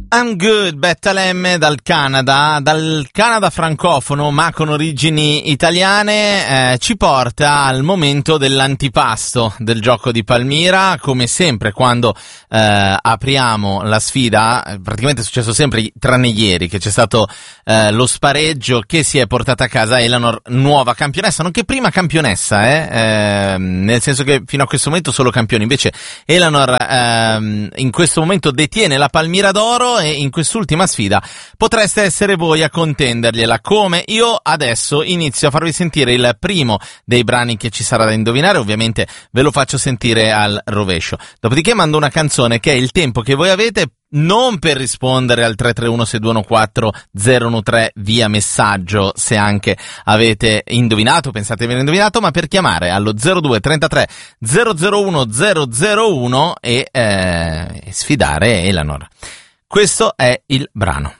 I'm Good, Bettalemme dal Canada francofono ma con origini italiane, ci porta al momento dell'antipasto del gioco di Palmira. Come sempre quando apriamo la sfida, praticamente è successo sempre tranne ieri che c'è stato lo spareggio, che si è portata a casa Eleanor, nuova campionessa, nonché prima campionessa, nel senso che fino a questo momento solo campioni, invece Eleanor in questo momento detiene la Palmira d'oro e in quest'ultima sfida potreste essere voi a contendergliela. Come? Io adesso inizio a farvi sentire il primo dei brani che ci sarà da indovinare, ovviamente ve lo faccio sentire al rovescio, dopodiché mando una canzone che è il tempo che voi avete non per rispondere al 331-6214-013 via messaggio se anche avete indovinato, pensate di aver indovinato, ma per chiamare allo 0233 001 001 e sfidare Eleanor. Questo è il brano.